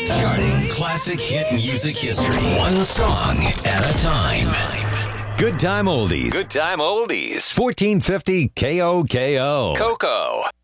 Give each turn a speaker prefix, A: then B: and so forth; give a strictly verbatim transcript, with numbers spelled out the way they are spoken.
A: Charting classic hit music history. One song at a time.
B: Good time oldies.
A: Good time oldies.
B: fourteen fifty K O K O.
A: Coco.